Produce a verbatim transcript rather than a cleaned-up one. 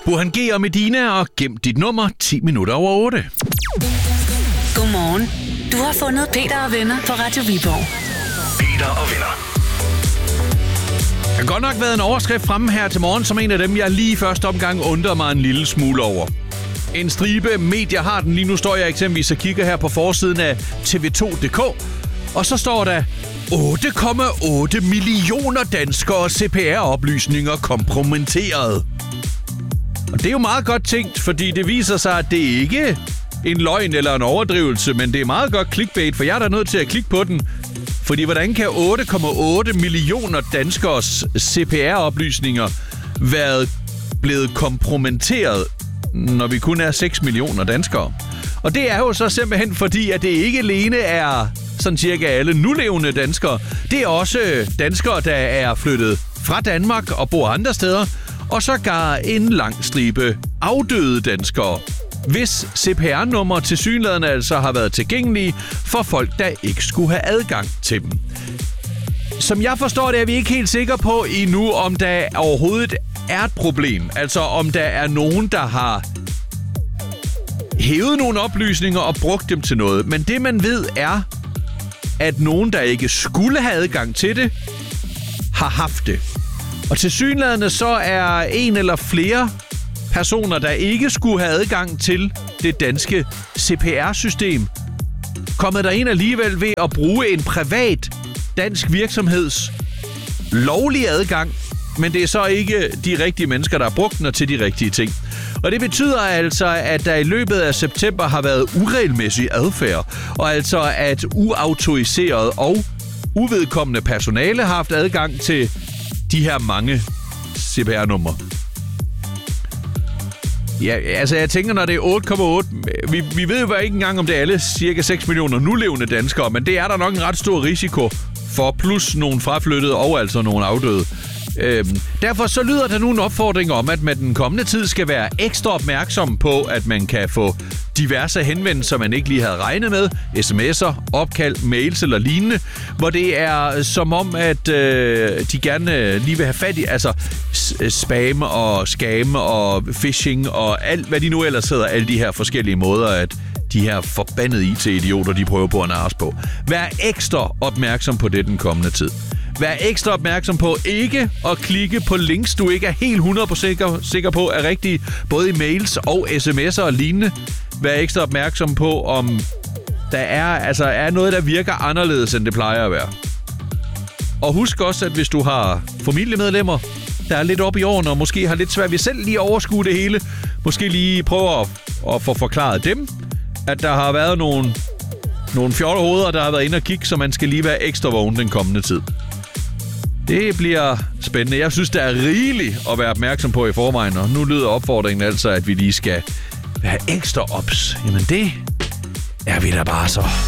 Burhan G og Medina, og gem dit nummer ti minutter over otte. Godmorgen. Du har fundet Peter og venner på Radio Viborg. Peter og venner. Der har godt nok været en overskrift fremme her til morgen, som en af dem, jeg lige første omgang undrede mig en lille smule over. En stribe medier har den. Lige nu står jeg eksempelvis og kigger her på forsiden af T V to punktum d k. Og så står der otte komma otte millioner danskere C P R-oplysninger kompromitteret. Og det er jo meget godt tænkt, fordi det viser sig, at det ikke er en løgn eller en overdrivelse, men det er meget godt clickbait, for jeg er da nødt til at klikke på den. Fordi hvordan kan otte komma otte millioner danskers C P R-oplysninger være blevet kompromitteret, når vi kun er seks millioner danskere? Og det er jo så simpelthen fordi, at det ikke alene er sådan cirka alle nulevende danskere. Det er også danskere, der er flyttet fra Danmark og bor andre steder, og sågar en lang stribe afdøde danskere, hvis C P R-nummer tilsyneladende altså har været tilgængelige for folk, der ikke skulle have adgang til dem. Som jeg forstår det, er vi ikke helt sikre på endnu, om der overhovedet er et problem. Altså om der er nogen, der har hævet nogle oplysninger og brugt dem til noget. Men det man ved er, at nogen, der ikke skulle have adgang til det, har haft det. Og tilsyneladende så er en eller flere personer, der ikke skulle have adgang til det danske C P R-system, kommet der ind alligevel ved at bruge en privat dansk virksomheds lovlige adgang, men det er så ikke de rigtige mennesker, der har brugt den til de rigtige ting. Og det betyder altså, at der i løbet af september har været uregelmæssig adfærd, og altså at uautoriseret og uvedkommende personale har haft adgang til de her mange C P R-numre. Ja, altså jeg tænker, når det er otte komma otte... Vi, vi ved jo ikke engang, om det er alle cirka seks millioner nulevende danskere, men det er der nok en ret stor risiko for, plus nogle fraflyttede og altså nogle afdøde. Øhm, derfor så lyder der nu en opfordring om, at man den kommende tid skal være ekstra opmærksom på, at man kan få diverse henvendelser, man ikke lige havde regnet med, sms'er, opkald, mails eller lignende, hvor det er som om, at øh, de gerne lige vil have fat i, altså spam og scam og phishing og alt, hvad de nu ellers hedder, alle de her forskellige måder, at de her forbandede I T-idioter, de prøver på at narres på. Vær ekstra opmærksom på det den kommende tid. Vær ekstra opmærksom på ikke at klikke på links, du ikke er helt hundrede procent sikker, sikker på er rigtige, både i mails og sms'er og lignende. Vær ekstra opmærksom på, om der er, altså er noget, der virker anderledes, end det plejer at være. Og husk også, at hvis du har familiemedlemmer, der er lidt oppe i årene, og måske har lidt svært ved selv lige at overskue det hele, måske lige prøve at, at få forklaret dem, at der har været nogle, nogle fjollehoveder, der har været inde og kigge, så man skal lige være ekstra vågen den kommende tid. Det bliver spændende. Jeg synes, der er rigeligt at være opmærksom på i forvejen, og nu lyder opfordringen altså, at vi lige skal være ekstra ops. Jamen det er vi da bare så.